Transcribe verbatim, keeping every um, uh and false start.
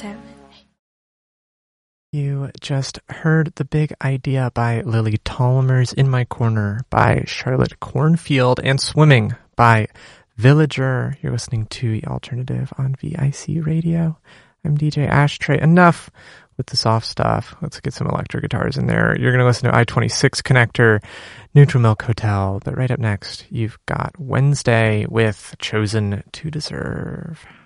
time. You just heard The Big Idea by Lily Tollimer's In My Corner by Charlotte Cornfield, and Swimming by Villager. You're listening to The Alternative on V I C Radio. I'm D J Ashtray. Enough with the soft stuff. Let's get some electric guitars in there. You're going to listen to I twenty-six Connector, Neutral Milk Hotel. But right up next, you've got Wednesday with Chosen to Deserve.